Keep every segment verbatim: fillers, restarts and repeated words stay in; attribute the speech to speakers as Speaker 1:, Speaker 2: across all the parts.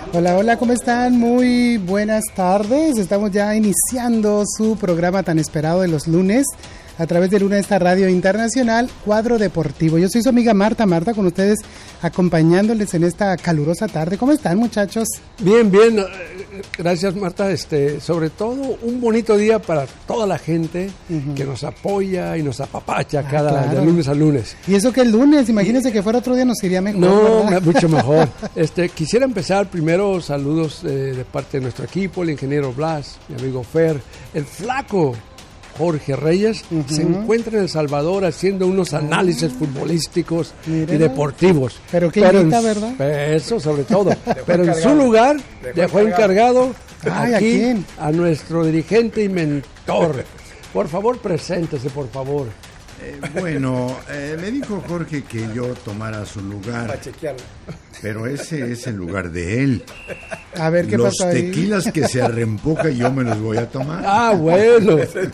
Speaker 1: Hola, hola, ¿cómo están? Muy buenas tardes. Estamos ya iniciando su programa tan esperado de los lunes a través de Luna, esta radio internacional, Cuadro Deportivo. Yo soy su amiga Marta, Marta, con ustedes acompañándoles en esta calurosa tarde. ¿Cómo están, muchachos?
Speaker 2: Bien, bien. Gracias, Marta. Este, sobre todo, un bonito día para toda la gente uh-huh. que nos apoya y nos apapacha ah, cada claro. de lunes a lunes.
Speaker 1: Y eso que el lunes, imagínense y... que fuera otro día, nos iría mejor.
Speaker 2: No,
Speaker 1: ¿verdad?
Speaker 2: Mucho mejor. Este, quisiera empezar primero, saludos eh, de parte de nuestro equipo, el ingeniero Blas, mi amigo Fer, el flaco Jorge Reyes, uh-huh. se encuentra en El Salvador haciendo unos análisis futbolísticos Mírenlo. y deportivos.
Speaker 1: Pero qué Pero invita, ¿verdad?
Speaker 2: Eso, sobre todo. Pero en su lugar dejó, dejó encargado, encargado aquí ¿a, ¿a nuestro dirigente y mentor. Por favor, preséntese, por favor.
Speaker 3: Eh, bueno, eh, me dijo Jorge que yo tomara su lugar. Para chequearlo. Pero ese es el lugar de él.
Speaker 1: A ver qué
Speaker 3: los
Speaker 1: pasa ahí.
Speaker 3: Los tequilas que se arrempuja yo me los voy a tomar.
Speaker 2: Ah, bueno.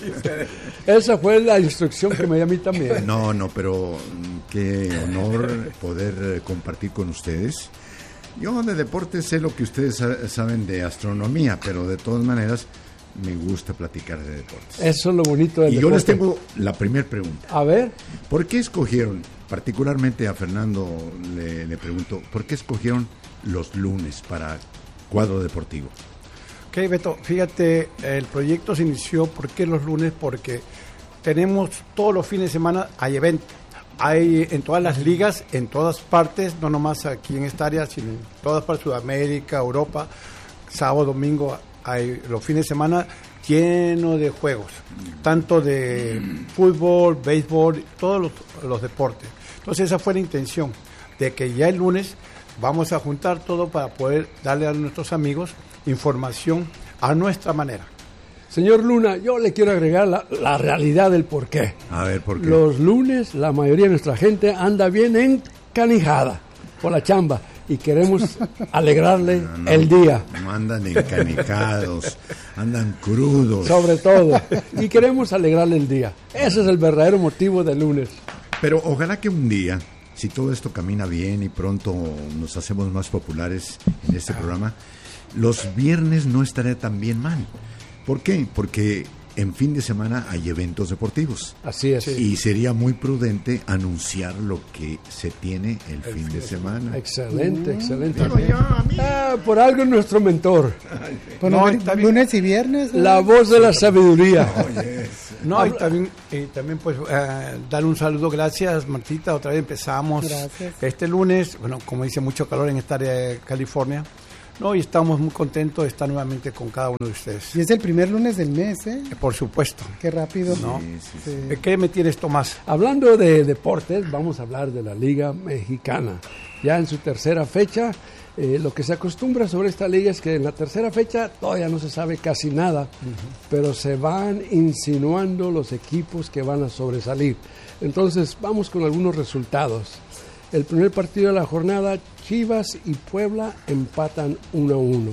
Speaker 2: Esa fue la instrucción que me dio a mí también.
Speaker 3: No, no, pero qué honor poder compartir con ustedes. Yo de deportes sé lo que ustedes saben de astronomía, pero de todas maneras me gusta platicar de deportes.
Speaker 2: Eso es lo bonito del
Speaker 3: y
Speaker 2: deporte.
Speaker 3: Y yo les tengo la primera pregunta.
Speaker 2: A ver.
Speaker 3: ¿Por qué escogieron, particularmente a Fernando le, le pregunto, ¿por qué escogieron los lunes para Cuadro Deportivo?
Speaker 4: Ok, Beto, fíjate, el proyecto se inició, ¿por qué los lunes? Porque tenemos todos los fines de semana, hay eventos. Hay en todas las ligas, en todas partes, no nomás aquí en esta área, sino en todas partes, Sudamérica, Europa, sábado, domingo, hay los fines de semana llenos de juegos, tanto de fútbol, béisbol, todos los, los deportes. Entonces esa fue la intención, de que ya el lunes vamos a juntar todo para poder darle a nuestros amigos información a nuestra manera.
Speaker 2: Señor Luna, yo le quiero agregar la, la realidad del por qué.
Speaker 3: A ver, ¿por qué?
Speaker 2: Los lunes la mayoría de nuestra gente anda bien encanijada por la chamba. Y queremos alegrarle no, no, el día.
Speaker 3: No andan encanijados, andan crudos.
Speaker 2: Sobre todo. Y queremos alegrarle el día. Ese es el verdadero motivo del lunes.
Speaker 3: Pero ojalá que un día, si todo esto camina bien y pronto nos hacemos más populares en este programa, los viernes no estaré tan bien mal. ¿Por qué? Porque en fin de semana hay eventos deportivos.
Speaker 2: Así es.
Speaker 3: Y sería muy prudente anunciar lo que se tiene el, el fin de semana.
Speaker 2: Excelente, mm, excelente. Yo, ah, por algo es nuestro mentor.
Speaker 1: Bueno, no, lunes y viernes. ¿no?
Speaker 2: La voz de la sabiduría.
Speaker 4: Oh, yes. No, y también, y también pues uh, dar un saludo, gracias Martita, otra vez empezamos.
Speaker 1: Gracias. Este
Speaker 4: lunes, bueno, como dice, mucho calor en esta área de California. No, y estamos muy contentos de estar nuevamente con cada uno de ustedes.
Speaker 1: Y es el primer lunes del mes, ¿eh?
Speaker 4: Por supuesto.
Speaker 1: Qué rápido.
Speaker 4: ¿No?
Speaker 3: Sí, sí, sí.
Speaker 4: ¿Qué me tienes, Tomás?
Speaker 2: Hablando de deportes, vamos a hablar de la Liga Mexicana. Ya en su tercera fecha, eh, lo que se acostumbra sobre esta liga es que en la tercera fecha todavía no se sabe casi nada, uh-huh. pero se van insinuando los equipos que van a sobresalir. Entonces, vamos con algunos resultados. El primer partido de la jornada, Chivas y Puebla empatan uno a uno.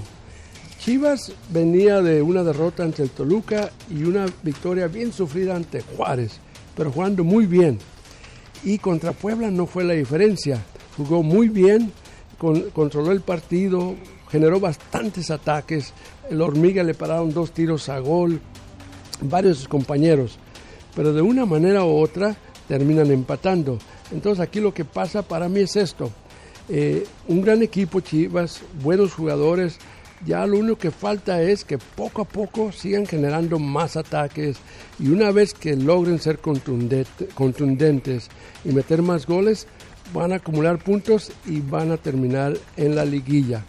Speaker 2: Chivas venía de una derrota ante el Toluca y una victoria bien sufrida ante Juárez, pero jugando muy bien. Y contra Puebla no fue la diferencia. Jugó muy bien, con, controló el partido, generó bastantes ataques. El Hormiga le pararon dos tiros a gol, varios de sus compañeros. Pero de una manera u otra terminan empatando. Entonces aquí lo que pasa para mí es esto, eh, un gran equipo Chivas, buenos jugadores, ya lo único que falta es que poco a poco sigan generando más ataques y una vez que logren ser contundente, contundentes y meter más goles, van a acumular puntos y van a terminar en la liguilla.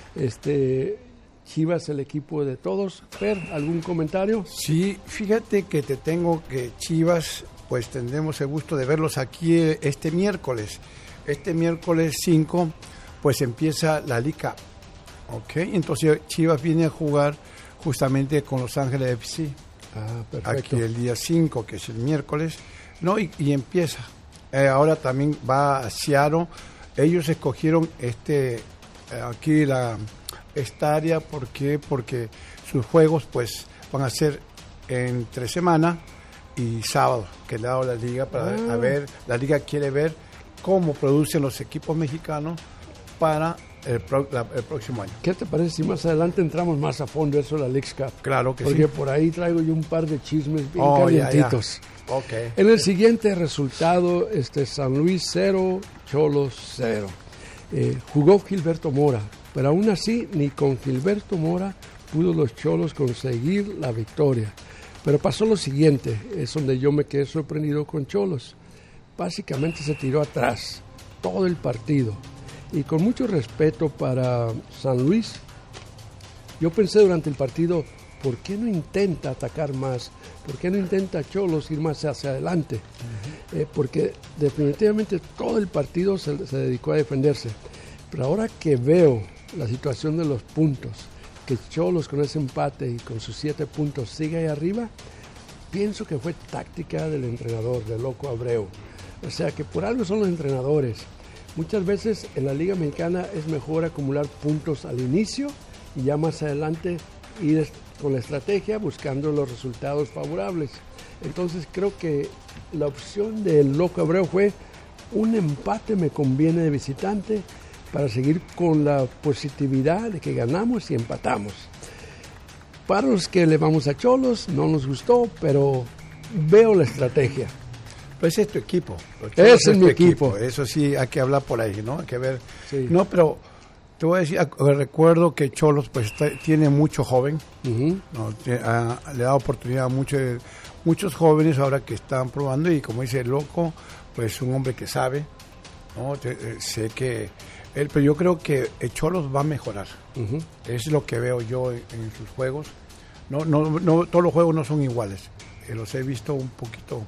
Speaker 2: Este, Chivas el equipo de todos. Fer, ¿algún comentario?
Speaker 4: Sí, fíjate que te tengo que Chivas... pues tendremos el gusto de verlos aquí este miércoles. Este miércoles cinco, pues empieza la Liga. ¿Ok? Entonces Chivas viene a jugar justamente con Los Ángeles F C.
Speaker 2: Ah, perfecto.
Speaker 4: Aquí el día cinco, que es el miércoles. No, y, y empieza. Eh, ahora también va a Seattle. Ellos escogieron este aquí la esta área. ¿Por qué? Porque sus juegos pues van a ser entre semana y sábado, que le ha dado la liga para ah. a ver, la liga quiere ver cómo producen los equipos mexicanos para el, pro, la, el próximo año.
Speaker 2: ¿Qué te parece si más adelante entramos más a fondo eso de la Leagues Cup?
Speaker 4: Claro que
Speaker 2: Porque
Speaker 4: sí.
Speaker 2: por ahí traigo yo un par de chismes bien
Speaker 4: Oh,
Speaker 2: calientitos.
Speaker 4: Ya, ya. Okay.
Speaker 2: En el siguiente resultado, este, San Luis cero, Cholos cero. Eh, jugó Gilberto Mora, pero aún así ni con Gilberto Mora pudo los Cholos conseguir la victoria. Pero pasó lo siguiente, es donde yo me quedé sorprendido con Cholos. Básicamente se tiró atrás todo el partido. Y con mucho respeto para San Luis, yo pensé durante el partido, ¿por qué no intenta atacar más? ¿Por qué no intenta Cholos ir más hacia adelante? Uh-huh. Eh, porque definitivamente todo el partido se, se dedicó a defenderse. Pero ahora que veo la situación de los puntos, que Cholos con ese empate y con sus siete puntos sigue ahí arriba, pienso que fue táctica del entrenador, del Loco Abreu. O sea que por algo son los entrenadores. Muchas veces en la Liga Mexicana es mejor acumular puntos al inicio y ya más adelante ir con la estrategia buscando los resultados favorables. Entonces creo que la opción del Loco Abreu fue un empate me conviene de visitante para seguir con la positividad de que ganamos y empatamos. Para los que le vamos a Cholos no nos gustó, pero veo la estrategia.
Speaker 4: Pues es tu equipo.
Speaker 2: Ese es, es mi equipo. equipo.
Speaker 4: Eso sí, hay que hablar por ahí, ¿no? Hay que ver.
Speaker 2: Sí.
Speaker 4: No, pero te voy a decir, recuerdo que Cholos pues está, tiene mucho joven, uh-huh. ¿no? Tiene, a, le da oportunidad a muchos, muchos jóvenes ahora que están probando y como dice el Loco, pues un hombre que sabe, ¿no? Te, eh, sé que él, pero yo creo que Cholos va a mejorar. Uh-huh. Es lo que veo yo en, en sus juegos. No, no, no, todos los juegos no son iguales. Eh, los he visto un poquito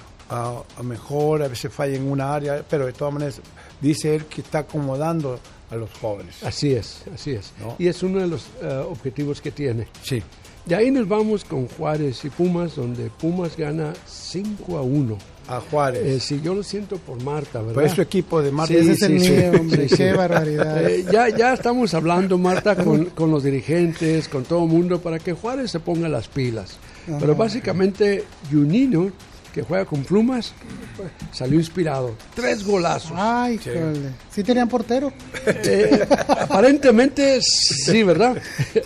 Speaker 4: a, a mejor, a veces falla en una área, pero de todas maneras dice él que está acomodando a los jóvenes.
Speaker 2: Así es, así es. ¿No? Y es uno de los uh, objetivos que tiene.
Speaker 4: Sí.
Speaker 2: De ahí nos vamos con Juárez y Pumas, donde Pumas gana cinco a uno.
Speaker 4: A Juárez.
Speaker 2: Eh, sí, yo lo siento por Marta, ¿verdad?
Speaker 4: Pues su equipo de Marta.
Speaker 1: Sí, ese es el
Speaker 2: sí,
Speaker 1: mío,
Speaker 2: sí,
Speaker 1: hombre,
Speaker 2: sí,
Speaker 1: qué
Speaker 2: sí.
Speaker 1: barbaridad.
Speaker 2: Eh, ya, ya estamos hablando, Marta, con, con los dirigentes, con todo el mundo, para que Juárez se ponga las pilas. Ajá. Pero básicamente, Junino, que juega con Plumas, salió inspirado. Tres golazos.
Speaker 1: Ay,
Speaker 4: sí.
Speaker 1: Jole. ¿Sí tenían portero?
Speaker 2: Eh, aparentemente sí, ¿verdad?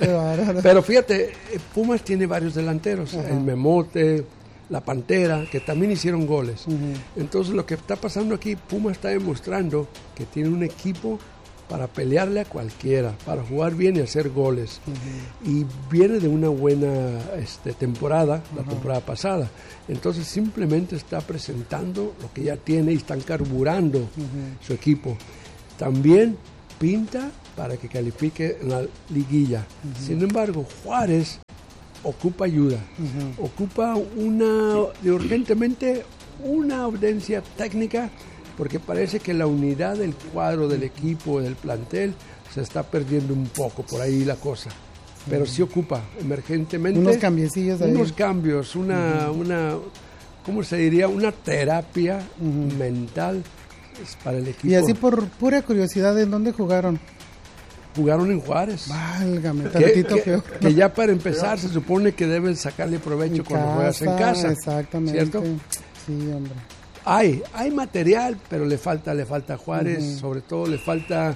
Speaker 2: Pero fíjate, Pumas tiene varios delanteros. Ajá. El Memote, la Pantera, que también hicieron goles. Uh-huh. Entonces lo que está pasando aquí, Pumas está demostrando que tiene un equipo para pelearle a cualquiera, para jugar bien y hacer goles. Uh-huh. Y viene de una buena este, temporada, la uh-huh. temporada pasada. Entonces simplemente está presentando lo que ya tiene y están carburando uh-huh. su equipo. También pinta para que califique en la liguilla. Uh-huh. Sin embargo, Juárez ocupa ayuda, uh-huh. ocupa una, de urgentemente una audiencia técnica, porque parece que la unidad del cuadro, del equipo, del plantel, se está perdiendo un poco, por ahí la cosa. Pero sí ocupa emergentemente
Speaker 1: unos cambiecillos ahí.
Speaker 2: Unos cambios, una, uh-huh. una, ¿cómo se diría? Una terapia uh-huh. mental para el equipo.
Speaker 1: Y así por pura curiosidad, ¿en dónde jugaron?
Speaker 2: Jugaron en Juárez.
Speaker 1: Válgame, tantito
Speaker 2: que,
Speaker 1: peor.
Speaker 2: Que, que ya para empezar se supone que deben sacarle provecho en cuando casa, juegas en casa.
Speaker 1: Exactamente.
Speaker 2: ¿Cierto?
Speaker 1: Sí, hombre.
Speaker 2: Hay, hay material, pero le falta, le falta a Juárez, uh-huh. sobre todo le falta,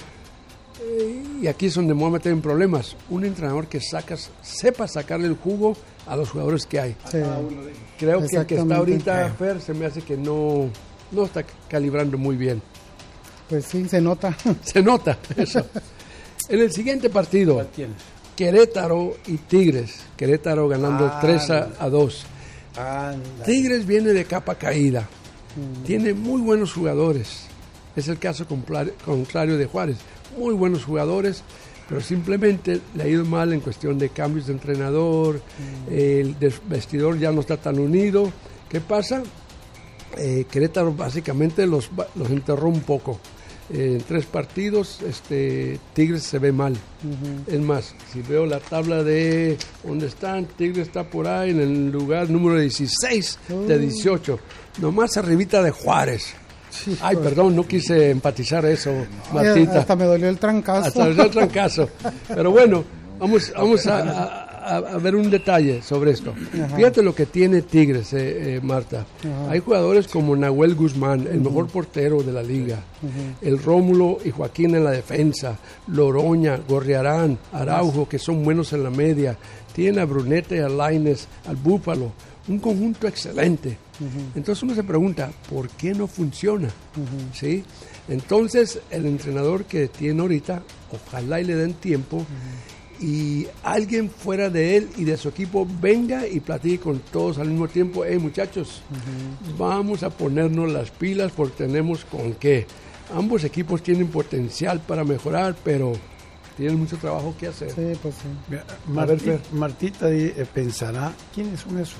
Speaker 2: eh, y aquí es donde me voy a meter en problemas, un entrenador que sacas, sepa sacarle el jugo a los jugadores que hay.
Speaker 1: Sí.
Speaker 2: Creo que el que está ahorita, Fer, se me hace que no, no está calibrando muy bien.
Speaker 1: Pues sí, se nota.
Speaker 2: Se nota, eso. En el siguiente partido, Querétaro y Tigres. Querétaro ganando ah, tres a dos.
Speaker 4: Anda.
Speaker 2: Tigres viene de capa caída. Mm. Tiene muy buenos jugadores. Es el caso contrario de Juárez. Muy buenos jugadores, pero simplemente le ha ido mal en cuestión de cambios de entrenador. Mm. El vestidor ya no está tan unido. ¿Qué pasa? Eh, Querétaro básicamente los, los enterró un poco. En eh, tres partidos, este Tigres se ve mal. Uh-huh. Es más, si veo la tabla de dónde están, Tigres está por ahí en el lugar número dieciséis uh. de dieciocho, nomás arribita de Juárez. Sí, Ay, pues. perdón, no quise empatizar eso, Martita.
Speaker 1: Hasta me dolió el trancazo.
Speaker 2: Hasta me dolió el trancazo. Pero bueno, vamos, vamos a, a, a, a ver un detalle sobre esto. Ajá. Fíjate lo que tiene Tigres, eh, eh, Marta. Ajá. Hay jugadores como Nahuel Guzmán, el uh-huh. mejor portero de la liga, uh-huh. el Rómulo y Joaquín en la defensa, Loroña, Gorriarán, Araujo, que son buenos en la media. Tiene a Brunete, a Lainez, al Búfalo, un conjunto excelente. Uh-huh. Entonces uno se pregunta, ¿por qué no funciona? Uh-huh. ¿Sí? Entonces el entrenador que tiene ahorita, ojalá y le den tiempo, uh-huh. y alguien fuera de él y de su equipo venga y platique con todos al mismo tiempo. Hey muchachos, uh-huh. vamos a ponernos las pilas porque tenemos con qué. Ambos equipos tienen potencial para mejorar, pero tienen mucho trabajo que hacer.
Speaker 1: Sí, pues sí.
Speaker 4: Mira, Martí, ver, Martita eh, pensará, ¿quiénes son esos?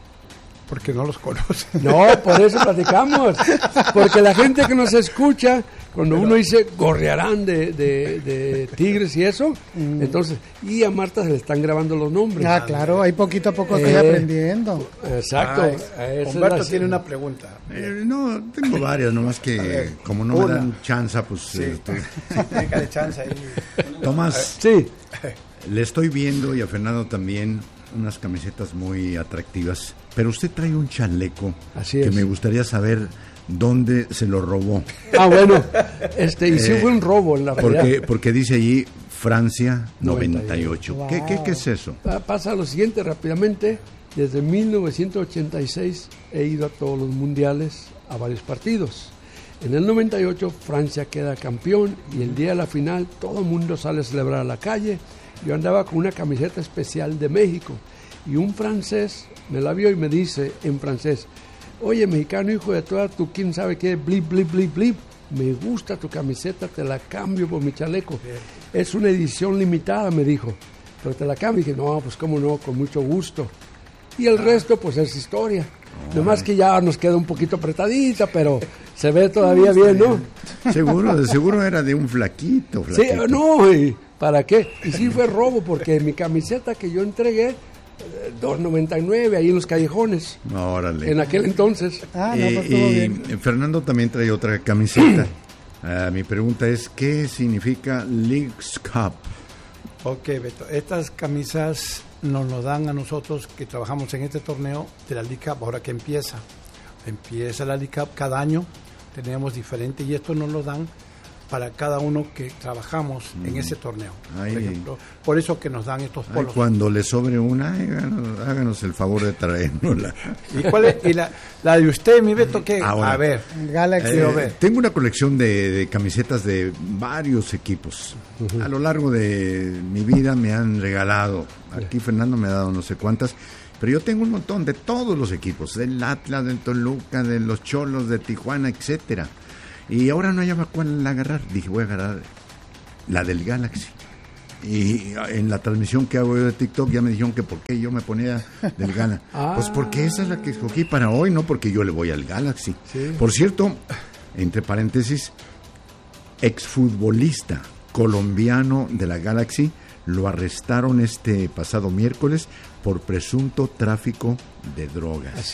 Speaker 4: Porque no los conoce.
Speaker 2: No, por eso platicamos. Porque la gente que nos escucha, cuando Pero, uno dice Gorriarán de, de, de Tigres y eso, mm. entonces, y a Marta se le están grabando los nombres.
Speaker 1: Ah, claro, ahí poquito a poco estoy eh, aprendiendo.
Speaker 2: Exacto.
Speaker 4: Ay, Humberto la... tiene una pregunta.
Speaker 3: Eh, no, tengo varias, nomás que ver, como no una. me dan chance, pues...
Speaker 4: Sí, eh, estoy... déjale chance ahí.
Speaker 3: Tomás,
Speaker 2: sí.
Speaker 3: le estoy viendo y a Fernando también unas camisetas muy atractivas, pero usted trae un chaleco
Speaker 2: Así
Speaker 3: que
Speaker 2: es.
Speaker 3: me gustaría saber dónde se lo robó.
Speaker 2: Ah, bueno, este, y sí eh, fue un robo en la
Speaker 3: porque,
Speaker 2: realidad.
Speaker 3: Porque dice allí Francia noventa y ocho. Wow. ¿Qué, qué, ¿Qué es eso?
Speaker 2: Pasa lo siguiente rápidamente. Desde mil novecientos ochenta y seis he ido a todos los mundiales, a varios partidos. En el noventa y ocho Francia queda campeón y el día de la final todo el mundo sale a celebrar a la calle. Yo andaba con una camiseta especial de México y un francés me la vio y me dice en francés, oye, mexicano, hijo de toda tu quién sabe qué, blip, blip, blip, blip, me gusta tu camiseta, te la cambio por mi chaleco. Bien. Es una edición limitada, me dijo, pero te la cambio. Y dije, no, pues cómo no, con mucho gusto. Y el ah. resto, pues es historia. Oh. Nomás que ya nos queda un poquito apretadita, pero se ve todavía bien, ¿no?
Speaker 3: Seguro, de seguro era de un flaquito, flaquito.
Speaker 2: Sí, no, y ¿para qué? Y sí fue robo, porque mi camiseta que yo entregué, dos noventa y nueve ahí en los callejones.
Speaker 3: Órale.
Speaker 2: En aquel entonces.
Speaker 1: Ah, no, pues
Speaker 3: y, y bien. Fernando también trae otra camiseta. uh, mi pregunta es, ¿qué significa Leagues Cup?
Speaker 4: Ok, Beto, estas camisas nos lo dan a nosotros que trabajamos en este torneo de la League Cup, ahora que empieza. Empieza la League Cup cada año, tenemos diferente y esto nos lo dan para cada uno que trabajamos mm. en ese torneo. Ay. Por ejemplo, por eso que nos dan estos polos.
Speaker 3: Ay, cuando le sobre una, háganos, háganos el favor de traérnosla.
Speaker 4: ¿Y cuál es? ¿Y la, la de usted, mi Beto, qué?
Speaker 3: Ahora,
Speaker 4: a ver,
Speaker 1: Galaxy.
Speaker 3: Eh,
Speaker 1: a ver.
Speaker 3: Tengo una colección de, de camisetas de varios equipos. Uh-huh. A lo largo de mi vida me han regalado. Aquí Fernando me ha dado no sé cuántas. Pero yo tengo un montón de todos los equipos. Del Atlas, del Toluca, de los Cholos, de Tijuana, etcétera. Y ahora no hallaba cuál agarrar. Dije, voy a agarrar la del Galaxy. Y en la transmisión que hago yo de TikTok ya me dijeron que por qué yo me ponía del Galaxy. ah. Pues porque esa es la que escogí para hoy, no porque yo le voy al Galaxy. Sí. Por cierto, entre paréntesis, exfutbolista colombiano de la Galaxy lo arrestaron este pasado miércoles por presunto tráfico de drogas.